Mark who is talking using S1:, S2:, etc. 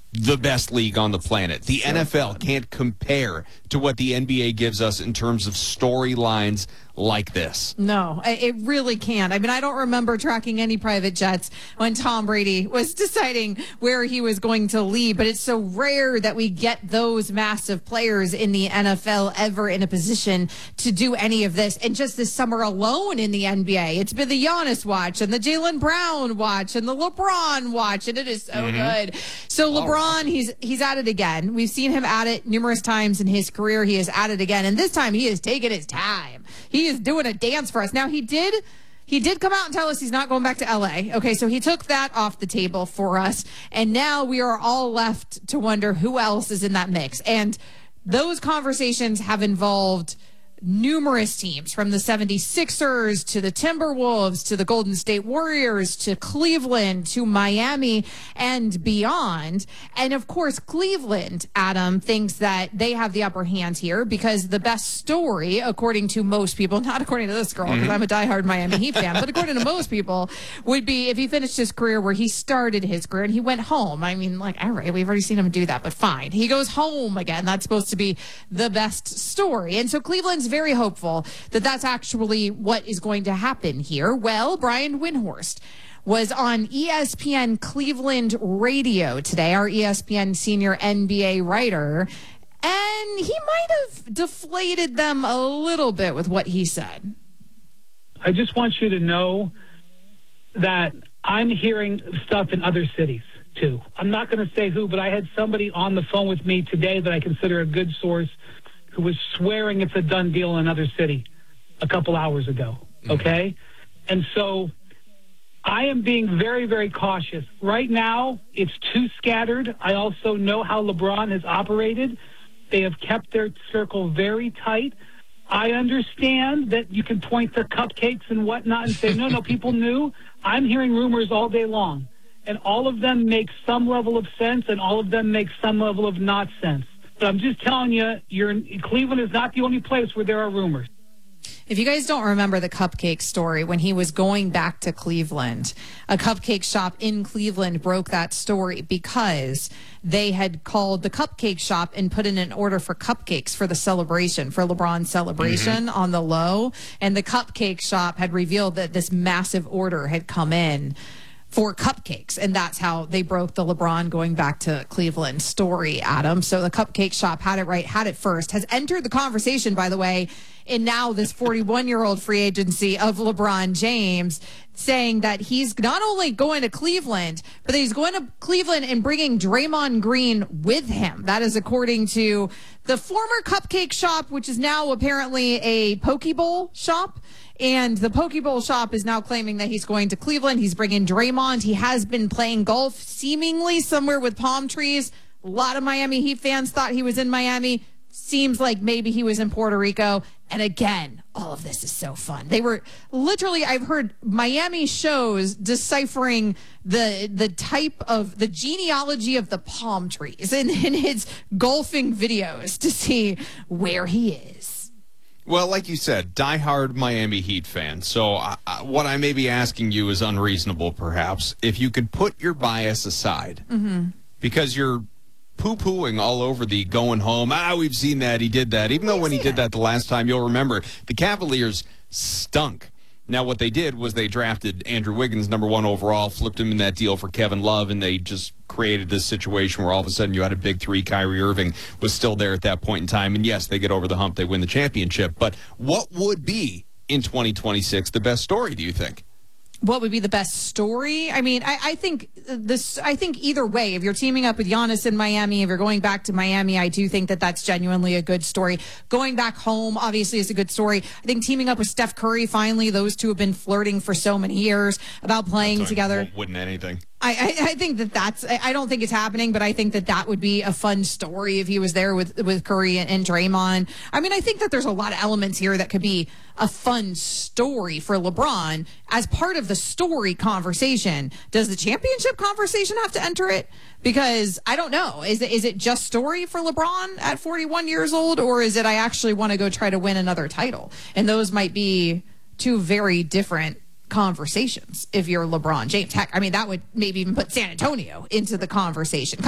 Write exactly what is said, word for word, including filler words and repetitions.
S1: the best league on the planet. The so N F L fun. Can't compare to what the N B A gives us in terms of storylines like this.
S2: No, it really can't. I mean, I don't remember tracking any private jets when Tom Brady was deciding where he was going to leave, but it's so rare that we get those massive players in the N F L ever in a position to do any of this. And just this summer alone in the N B A, it's been the Giannis watch and the Jaylen Brown watch and the LeBron watch, and it is so mm-hmm. good. So LeBron, he's he's at it again. We've seen him at it numerous times in his career. He is at it again, and this time he is taking his time. He is doing a dance for us. Now, he did he did come out and tell us he's not going back to L A. Okay, so he took that off the table for us, and now we are all left to wonder who else is in that mix. And those conversations have involved numerous teams, from the seventy-sixers to the Timberwolves to the Golden State Warriors to Cleveland to Miami and beyond. And of course, Cleveland, Adam, thinks that they have the upper hand here because the best story, according to most people, not according to this girl, because mm-hmm. I'm a diehard Miami Heat fan, but according to most people, would be if he finished his career where he started his career and he went home. I mean, like, all right, we've already seen him do that, but fine. He goes home again. That's supposed to be the best story. And so Cleveland's very hopeful that that's actually what is going to happen here. Well, Brian Windhorst was on E S P N Cleveland Radio today, our E S P N senior N B A writer, and he might have deflated them a little bit with what he said.
S3: I just want you to know that I'm hearing stuff in other cities, too. I'm not going to say who, but I had somebody on the phone with me today that I consider a good source who was swearing it's a done deal in another city a couple hours ago, okay? Mm-hmm. And so I am being very, very cautious. Right now, it's too scattered. I also know how LeBron has operated. They have kept their circle very tight. I understand that you can point to cupcakes and whatnot and say, no, no, people knew. I'm hearing rumors all day long, and all of them make some level of sense, and all of them make some level of not sense. But I'm just telling you, you're in, Cleveland is not the only place where there are rumors.
S2: If you guys don't remember the cupcake story, when he was going back to Cleveland, a cupcake shop in Cleveland broke that story because they had called the cupcake shop and put in an order for cupcakes for the celebration, for LeBron's celebration mm-hmm. on the low. And the cupcake shop had revealed that this massive order had come in for cupcakes, and that's how they broke the LeBron going back to Cleveland story, Adam. So the cupcake shop had it right, had it first, has entered the conversation, by the way, in now this forty-one-year-old free agency of LeBron James, saying that he's not only going to Cleveland, but that he's going to Cleveland and bringing Draymond Green with him. That is according to the former cupcake shop, which is now apparently a Poke Bowl shop. And the Poke Bowl shop is now claiming that he's going to Cleveland. He's bringing Draymond. He has been playing golf seemingly somewhere with palm trees. A lot of Miami Heat fans thought he was in Miami. Seems like maybe he was in Puerto Rico. And again, all of this is so fun. They were literally, I've heard Miami shows deciphering the the type of, the genealogy of the palm trees in, in his golfing videos to see where he is.
S1: Well, like you said, diehard Miami Heat fan. So uh, what I may be asking you is unreasonable, perhaps. If you could put your bias aside, mm-hmm. because you're poo-pooing all over the going home, ah, we've seen that, he did that. Even though when he did that the last time, you'll remember, the Cavaliers stunk. Now, what they did was they drafted Andrew Wiggins, number one overall, flipped him in that deal for Kevin Love, and they just created this situation where all of a sudden you had a big three. Kyrie Irving was still there at that point in time. And, yes, they get over the hump. They win the championship. But what would be, in twenty twenty-six, the best story, do you think?
S2: What would be the best story? I mean, I, I think this. I think either way, if you're teaming up with Giannis in Miami, if you're going back to Miami, I do think that that's genuinely a good story. Going back home, obviously, is a good story. I think teaming up with Steph Curry, finally, those two have been flirting for so many years about playing together.
S1: Wouldn't anything.
S2: I, I, I think that that's, I don't think it's happening, but I think that that would be a fun story if he was there with, with Curry and, and Draymond. I mean, I think that there's a lot of elements here that could be a fun story for LeBron as part of the story conversation. Does the championship conversation have to enter it? Because I don't know. Is it, is it just story for LeBron at forty-one years old, or is it I actually want to go try to win another title? And those might be two very different conversations if you're LeBron James. Heck, I mean, that would maybe even put San Antonio into the conversation.